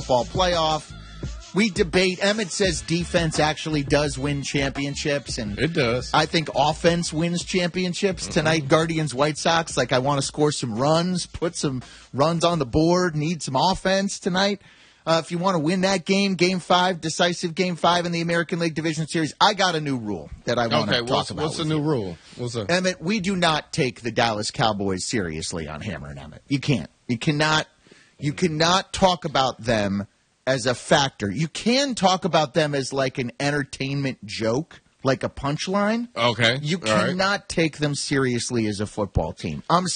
football playoff. We debate. Emmett says defense actually does win championships, and it does. I think offense wins championships. Tonight, Guardians, White Sox. I want to score some runs, put some runs on the board, need some offense tonight. If you want to win that game, Game 5, decisive Game 5 in the American League Division Series, I got a new rule that I want to talk about. What's the new rule? Emmett, we do not take the Dallas Cowboys seriously on Hammer and Emmett. You can't. You cannot talk about them as a factor. You can talk about them as like an entertainment joke, like a punchline. Okay. You cannot take them seriously as a football team. I'm